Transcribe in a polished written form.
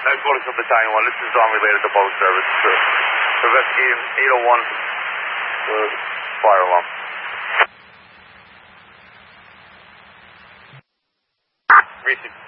Quarter to Battalion 1, this is unrelated to boat service. Investigating 801, fire alarm. Reaching.